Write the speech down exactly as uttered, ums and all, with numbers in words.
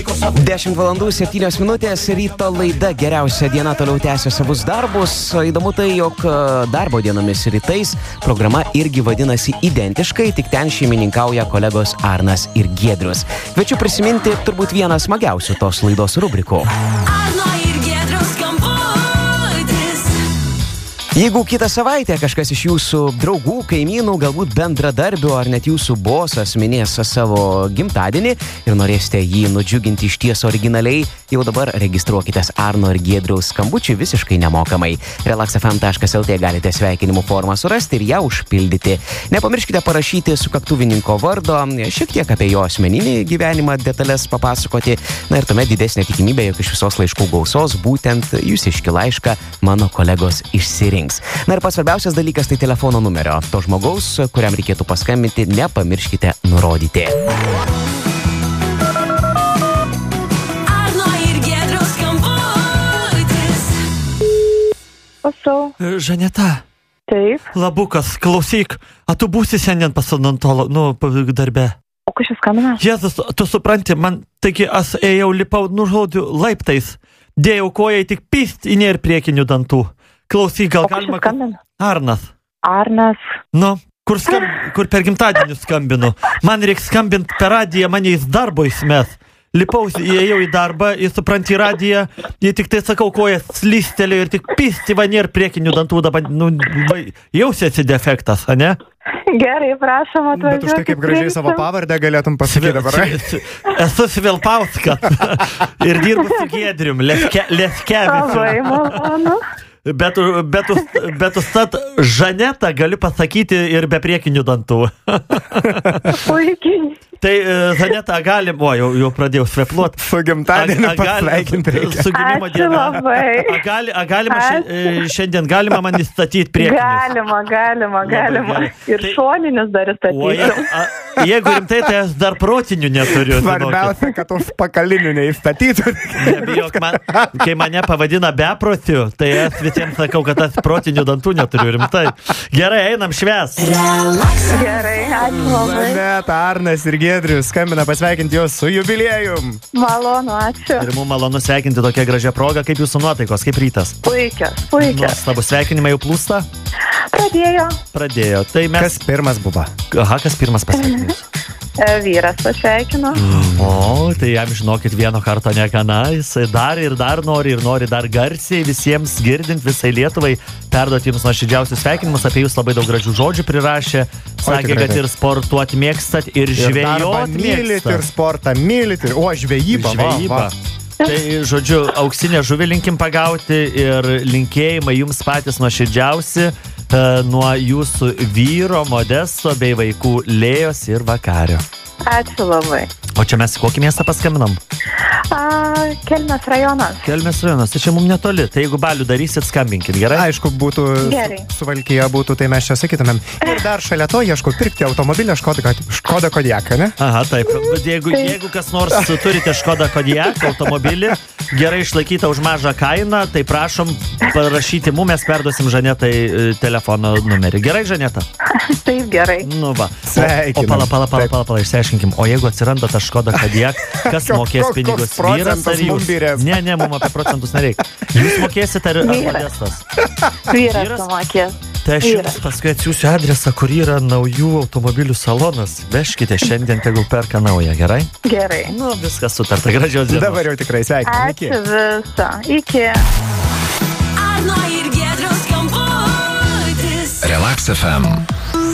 dešimt valandų septynios minutės, ryto laida Geriausia diena toliau tęsia savus darbus. Įdomu tai, jog darbo dienomis rytais programa irgi vadinasi identiškai, tik ten šeimininkauja kolegos Arnas ir Giedrius. Kviečiu prisiminti turbūt vieną smagiausių tos laidos rubrikų. Arno ir Giedrius kamputis. Jeigu kitą savaitę kažkas iš jūsų draugų, kaimynų, galbūt bendradarbių ar net jūsų bosas minės savo gimtadienį ir norėsite jį nudžiuginti iš ties originaliai, jau dabar registruokitės Arno ir Giedriaus skambučiui visiškai nemokamai. relax f m taškas l t galite sveikinimų formą surasti ir ją užpildyti. Nepamirškite parašyti sukaktuvininko vardo, šiek tiek apie jo asmeninį gyvenimą detalės papasakoti, na ir tuomet didesnė tikimybė, jog iš visos laiškų gausos būtent jūsiškį laišką mano kolegos išsirinks. Na ir pats svarbiausias dalykas tai telefono numerio. To žmogaus, kuriam reikėtų paskambinti, nepamirškite nurodyti. Arno ir Giedriaus skambutis. Prašau. Žaneta. Taip. Labukas, klausyk, a tu būsi šiandien pas odontologą, nu, darbe? O kas šis skambina? Jėzus, tu supranti, man, taigi, aš ėjau lipau, nu, žodžiu, laiptais, dėjau koją tik pyst į nėr priekinių dantų. Klausyk, gal galima... Arnas. Arnas. Nu, kur, skam... kur per gimtadienį skambinu. Man reikia skambinti per radiją, mane į darbo įsmes. Lipaus, įėjau į darbą, į supranti radiją, į tik tai sakau, kojas slystelė ir tik pisti va nėr priekinių dantų, dabar, nu, jausiasi defektas, a ne? Gerai, prašom atvažiuoti. Bet už tai kaip gražiai savo pavardę galėtum pasakyti dabar. Esu Svilpauskas ir dirbu su Giedrium, Leskevičiu. Labai malonu. Bet, bet, bet užtat Žanetą gali pasakyti ir be priekinių dantų. Puikiai. Tai Žaneta, galim, o jau, jau pradėjau svepluot. Su gimtadieniu pasveikinti reikia. Su gimimo diena. Ačiū labai. A, gali, a galima šiandien, šiandien galima man įstatyti priekinius? Galima, galima, galima. Ir tai, šoninius dar įstatysiu. Jeigu rimtai, tai aš dar protinių neturiu. Svarbiausia, kad už pakalinių neįstatytų. Nebijok, man, kai mane pavadina beprotiu, tai aš visiems sakau, kad aš protinių dantų neturiu, rimtai. Gerai, einam švęs. Gerai, ačiū labai. Žaneta, Arnas ir Giedrius skambina pasveikinti jos su jubiliejum. Malonu, ačiū. Ir mums malonu sveikinti tokią gražią progą, kaip jūsų nuotaikos, kaip rytas. Puikios, puikios. Nuostabų sveikinimai jau plūsta? Pradėjo. Pradėjo. Tai mes... Kas pirmas buvo? Aha, kas pirmas pasveikinimas? Vyras pasveikino. O, tai jam žinokit vieno karto negana, jisai dar ir dar nori ir nori dar garsiai visiems girdint, visai Lietuvai perduoti jums nuoširdžiausius sveikinimus, apie jūs labai daug gražių žodžių prirašė, sakė, kad ir sportuot mėgstat, ir žvejot mėgstat. Mylit ir sportą, mylit ir, o, žvejybą, žvejybą. Va, va. Tai, žodžiu, auksinę žuvį linkim pagauti ir linkėjimai jums patys nuoširdžiausi nuo jūsų vyro Modesto bei vaikų Lėjos ir Vakario. Ačiū labai. O čia mes į kokį miestą paskambinam? A, Kelmės rajonas. Kelmės rajonas, tai čia mums netoli. Tai jeigu balių darysit, skambinkit, gerai? Aišku, būtų gerai. Suvalkyje būtų, tai mes čia sakytumėm. Ir dar šalia to ieškau pirkti automobilį Škoda, Škoda Kodiaką, ne? Aha, taip. Jeigu, jeigu kas nors turite Škoda Kodiaką automobilį, gerai išlaikytą už mažą kainą, tai prašom parašyti mums, mes perduosim Žanetai telefono numerį. Gerai, Žaneta? Taip, gerai. Nu va. Sveikinam. O pala, pala, pala, pala, pala, išsiaiškinkim. O jeigu atsiranda ta Škoda Kodiak, kas mokės pinigus? Vyras ar jūs? Ne, ne, mums apie procentus nereikia. Jūs mokėsite ar Modestas? Vyras sumokės. Tai aš jums paskui atsiųsiu adresą, kur yra naujų automobilių salonas. Veškite šiandien, tegul perka naują, gerai? Gerai. Nu, viskas sutarta, gražios dienos. Dabar jau tikrai sveikinam. Ačiū viso. Iki. Arno ir Giedriaus skambutis. Relax F M.